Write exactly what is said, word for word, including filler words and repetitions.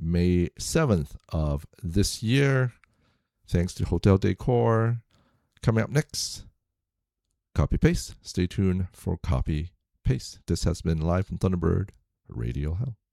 May seventh of this year. Thanks to Hotel Decor. Coming up next, Copy Paste. Stay tuned for Copy Paste. This has been live from Thunderbird Radio Hell.